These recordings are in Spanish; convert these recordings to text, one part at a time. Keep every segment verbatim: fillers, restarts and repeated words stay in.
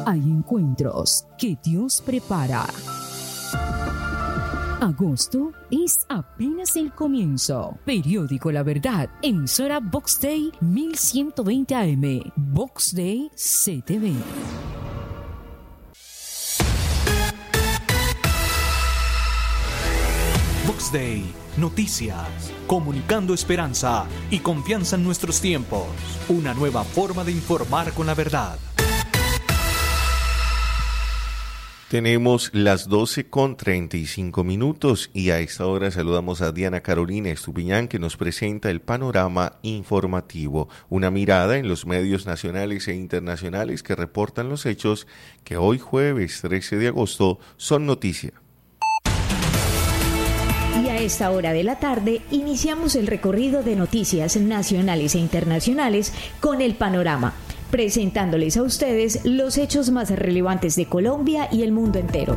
Hay encuentros que Dios prepara. Agosto es apenas el comienzo. Periódico La Verdad, emisora Vox Day mil ciento veinte A M, Vox Day C T V. Vox Day, noticias, comunicando esperanza y confianza en nuestros tiempos. Una nueva forma de informar con la verdad. Tenemos las doce con treinta y cinco minutos y a esta hora saludamos a Diana Carolina Estupiñán, que nos presenta el panorama informativo, una mirada en los medios nacionales e internacionales que reportan los hechos que hoy jueves trece de agosto son noticia. Y a esta hora de la tarde iniciamos el recorrido de noticias nacionales e internacionales con el panorama, presentándoles a ustedes los hechos más relevantes de Colombia y el mundo entero.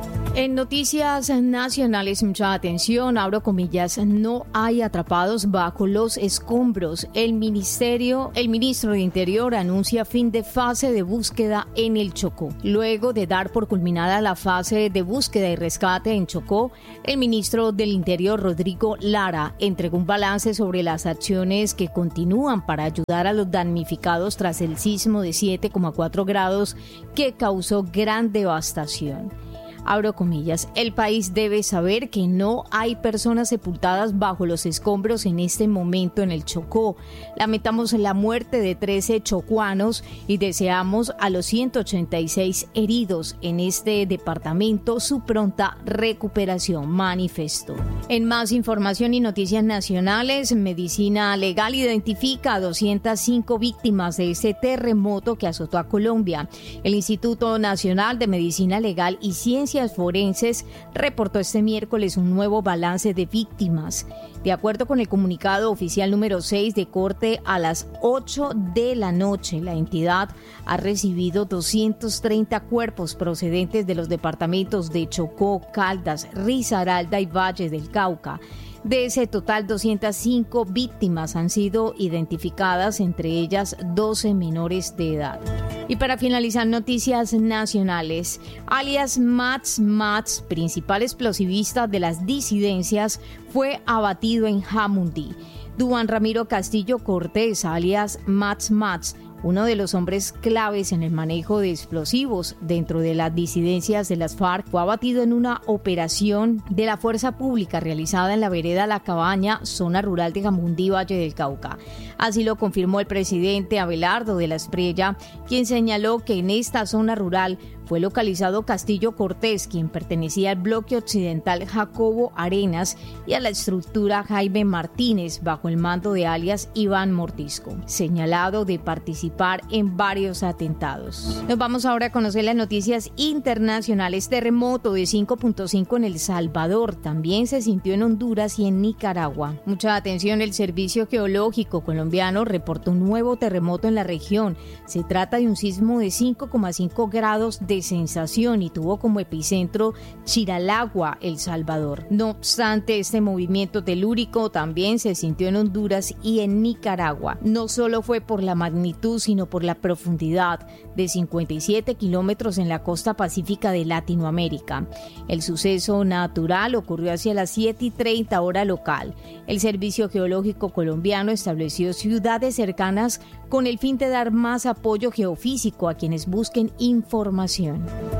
En noticias nacionales, mucha atención, abro comillas, no hay atrapados bajo los escombros. El ministerio, el ministro de Interior anuncia fin de fase de búsqueda en el Chocó. Luego de dar por culminada la fase de búsqueda y rescate en Chocó, el ministro del Interior, Rodrigo Lara, entregó un balance sobre las acciones que continúan para ayudar a los damnificados tras el sismo de siete coma cuatro grados que causó gran devastación. Abro comillas, el país debe saber que no hay personas sepultadas bajo los escombros en este momento en el Chocó. Lamentamos la muerte de trece chocuanos y deseamos a los ciento ochenta y seis heridos en este departamento su pronta recuperación, manifestó. En más información y noticias nacionales, Medicina Legal identifica a doscientas cinco víctimas de este terremoto que azotó a Colombia. El Instituto Nacional de Medicina Legal y Ciencias Forenses reportó este miércoles un nuevo balance de víctimas. De acuerdo con el comunicado oficial número seis de corte a las ocho de la noche, la entidad ha recibido doscientos treinta cuerpos procedentes de los departamentos de Chocó, Caldas, Risaralda y Valle del Cauca. De ese total, doscientas cinco víctimas han sido identificadas, entre ellas doce menores de edad. Y para finalizar, noticias nacionales. Alias Mats Mats, principal explosivista de las disidencias, fue abatido en Jamundí. Duan Ramiro Castillo Cortés, alias Mats Mats, uno de los hombres claves en el manejo de explosivos dentro de las disidencias de las FARC, fue abatido en una operación de la Fuerza Pública realizada en la vereda La Cabaña, zona rural de Jamundí, Valle del Cauca. Así lo confirmó el presidente Abelardo de la Espriella, quien señaló que en esta zona rural fue localizado Castillo Cortés, quien pertenecía al bloque occidental Jacobo Arenas y a la estructura Jaime Martínez, bajo el mando de alias Iván Mordisco, señalado de participar en varios atentados. Nos vamos ahora a conocer las noticias internacionales. Terremoto de cinco punto cinco en El Salvador, también se sintió en Honduras y en Nicaragua. Mucha atención, el Servicio Geológico colombiano reportó un nuevo terremoto en la región. Se trata de un sismo de cinco coma cinco grados de sensación y tuvo como epicentro Chiralagua, El Salvador. No obstante, este movimiento telúrico también se sintió en Honduras y en Nicaragua. No solo fue por la magnitud, sino por la profundidad de cincuenta y siete kilómetros en la costa pacífica de Latinoamérica. El suceso natural ocurrió hacia las siete y treinta hora local. El Servicio Geológico colombiano estableció ciudades cercanas con el fin de dar más apoyo geofísico a quienes busquen información.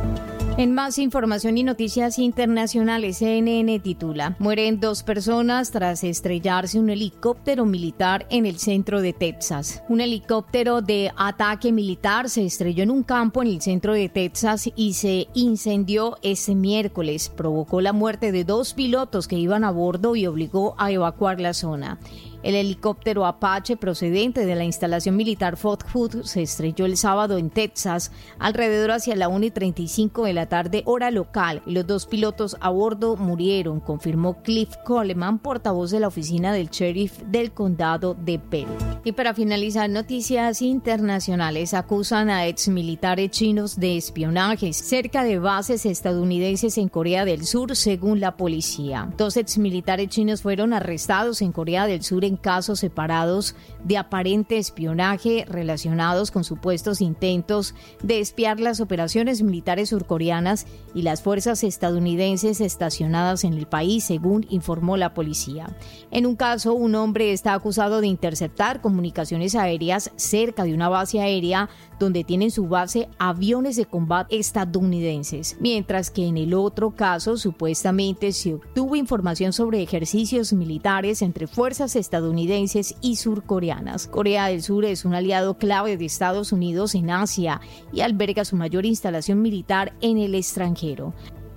En más información y noticias internacionales, C N N titula: mueren dos personas tras estrellarse un helicóptero militar en el centro de Texas. Un helicóptero de ataque militar se estrelló en un campo en el centro de Texas y se incendió este miércoles. Provocó la muerte de dos pilotos que iban a bordo y obligó a evacuar la zona. El helicóptero Apache procedente de la instalación militar Fort Hood se estrelló el sábado en Texas alrededor hacia la una y treinta y cinco de la tarde hora local. Los dos pilotos a bordo murieron, confirmó Cliff Coleman, portavoz de la oficina del sheriff del condado de Perry. Y para finalizar, noticias internacionales. Acusan a exmilitares chinos de espionaje cerca de bases estadounidenses en Corea del Sur, según la policía. Dos exmilitares chinos fueron arrestados en Corea del Sur en en casos separados de aparente espionaje relacionados con supuestos intentos de espiar las operaciones militares surcoreanas y las fuerzas estadounidenses estacionadas en el país, según informó la policía. En un caso, un hombre está acusado de interceptar comunicaciones aéreas cerca de una base aérea donde tienen su base aviones de combate estadounidenses, mientras que en el otro caso supuestamente se obtuvo información sobre ejercicios militares entre fuerzas estadounidenses y surcoreanas. Corea del Sur es un aliado clave de Estados Unidos en Asia y alberga su mayor instalación militar en el extranjero.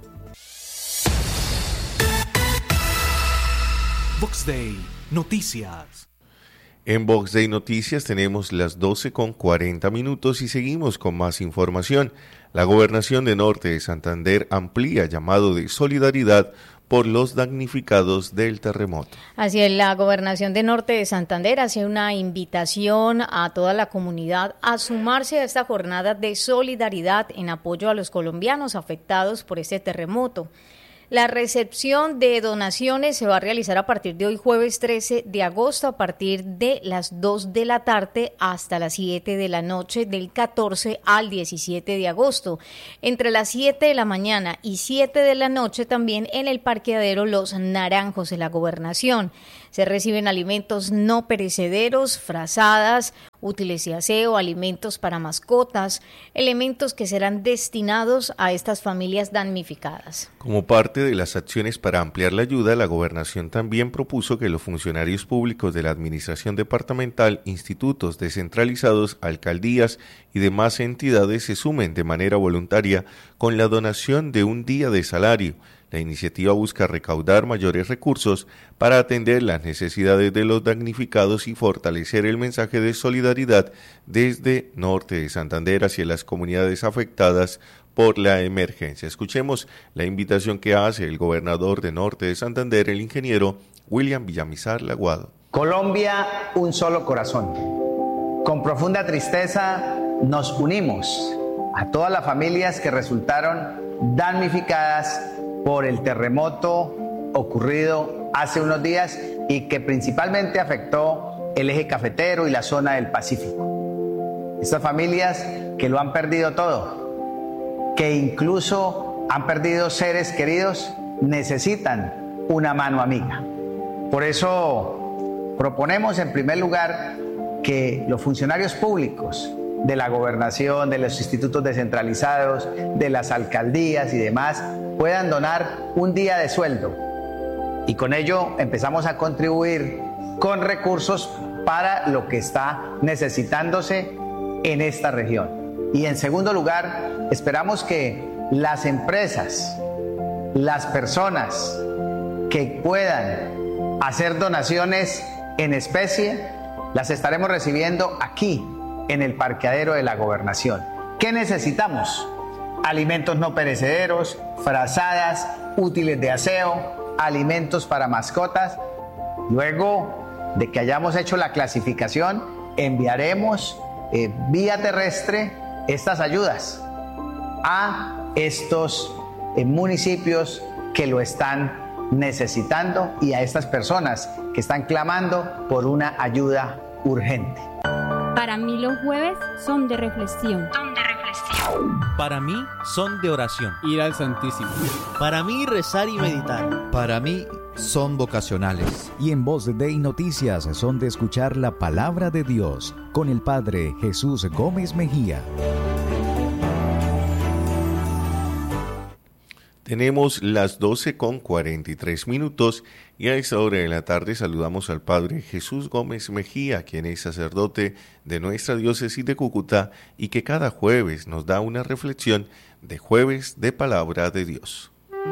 Vox Day, noticias. En Vox Day Noticias tenemos las doce con cuarenta minutos y seguimos con más información. La Gobernación de Norte de Santander amplía llamado de solidaridad por los damnificados del terremoto. Así es, la Gobernación de Norte de Santander hace una invitación a toda la comunidad a sumarse a esta jornada de solidaridad en apoyo a los colombianos afectados por este terremoto. La recepción de donaciones se va a realizar a partir de hoy, jueves trece de agosto, a partir de las dos de la tarde hasta las siete de la noche, del catorce al diecisiete de agosto. Entre las siete de la mañana y siete de la noche también en el parqueadero Los Naranjos de la Gobernación. Se reciben alimentos no perecederos, frazadas, útiles de aseo, alimentos para mascotas, elementos que serán destinados a estas familias damnificadas. Como parte de las acciones para ampliar la ayuda, la Gobernación también propuso que los funcionarios públicos de la Administración Departamental, institutos descentralizados, alcaldías y demás entidades se sumen de manera voluntaria con la donación de un día de salario. La iniciativa busca recaudar mayores recursos para atender las necesidades de los damnificados y fortalecer el mensaje de solidaridad desde Norte de Santander hacia las comunidades afectadas por la emergencia. Escuchemos la invitación que hace el gobernador de Norte de Santander, el ingeniero William Villamizar Laguado. Colombia, un solo corazón. Con profunda tristeza nos unimos a todas las familias que resultaron damnificadas por el terremoto ocurrido hace unos días y que principalmente afectó el eje cafetero y la zona del Pacífico. Estas familias que lo han perdido todo, que incluso han perdido seres queridos, necesitan una mano amiga. Por eso proponemos en primer lugar que los funcionarios públicos de la gobernación, de los institutos descentralizados, de las alcaldías y demás, puedan donar un día de sueldo. Y con ello empezamos a contribuir con recursos para lo que está necesitándose en esta región. Y en segundo lugar, esperamos que las empresas, las personas que puedan hacer donaciones en especie, las estaremos recibiendo aquí, en el parqueadero de la Gobernación. ¿Qué necesitamos? Alimentos no perecederos, frazadas, útiles de aseo, alimentos para mascotas. Luego de que hayamos hecho la clasificación, enviaremos eh, vía terrestre estas ayudas a estos eh, municipios que lo están necesitando y a estas personas que están clamando por una ayuda urgente. Para mí los jueves son de reflexión. Son de reflexión. Para mí son de oración. Ir al Santísimo. Para mí rezar y meditar. Para mí son vocacionales. Y en Voz Day Noticias son de escuchar la palabra de Dios con el Padre Jesús Gómez Mejía. Tenemos las doce con cuarenta y tres minutos y a esta hora de la tarde saludamos al Padre Jesús Gómez Mejía, quien es sacerdote de nuestra diócesis de Cúcuta y que cada jueves nos da una reflexión de Jueves de Palabra de Dios.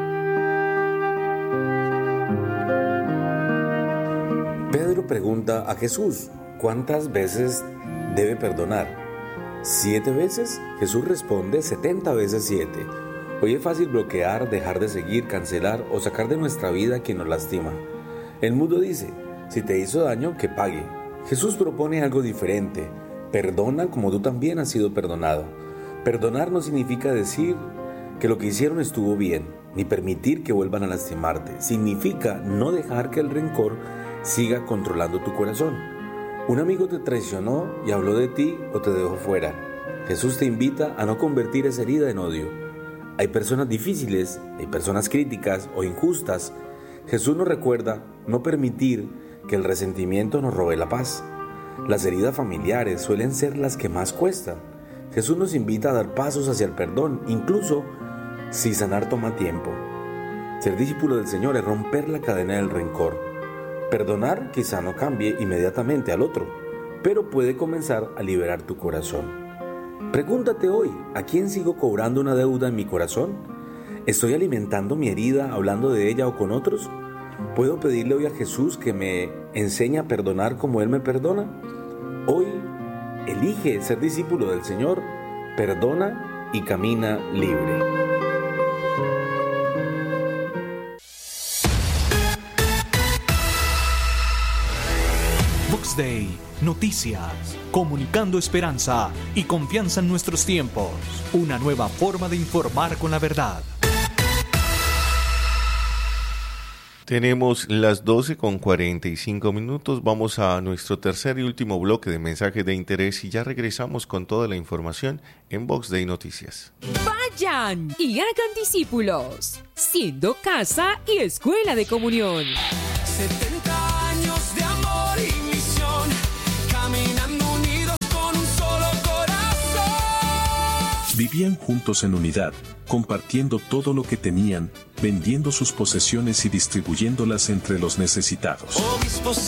Pedro pregunta a Jesús, ¿cuántas veces debe perdonar? ¿Siete veces? Jesús responde, setenta veces siete. Hoy es fácil bloquear, dejar de seguir, cancelar o sacar de nuestra vida a quien nos lastima. El mundo dice, si te hizo daño, que pague. Jesús propone algo diferente. Perdona como tú también has sido perdonado. Perdonar no significa decir que lo que hicieron estuvo bien, ni permitir que vuelvan a lastimarte. Significa no dejar que el rencor siga controlando tu corazón. Un amigo te traicionó y habló de ti o te dejó fuera. Jesús te invita a no convertir esa herida en odio. Hay personas difíciles, hay personas críticas o injustas. Jesús nos recuerda no permitir que el resentimiento nos robe la paz. Las heridas familiares suelen ser las que más cuestan. Jesús nos invita a dar pasos hacia el perdón, incluso si sanar toma tiempo. Ser discípulo del Señor es romper la cadena del rencor. Perdonar quizá no cambie inmediatamente al otro, pero puede comenzar a liberar tu corazón. Pregúntate hoy, ¿a quién sigo cobrando una deuda en mi corazón? ¿Estoy alimentando mi herida hablando de ella o con otros? ¿Puedo pedirle hoy a Jesús que me enseñe a perdonar como Él me perdona? Hoy elige ser discípulo del Señor, perdona y camina libre. Box Day, noticias, comunicando esperanza y confianza en nuestros tiempos. Una nueva forma de informar con la verdad. Tenemos las doce con cuarenta y cinco minutos, vamos a nuestro tercer y último bloque de mensajes de interés y ya regresamos con toda la información en Box Day Noticias. Vayan y hagan discípulos, siendo casa y escuela de comunión. setenta años de amor y misión, caminando unidos con un solo corazón. Vivían juntos en unidad, compartiendo todo lo que tenían, vendiendo sus posesiones y distribuyéndolas entre los necesitados. Obispos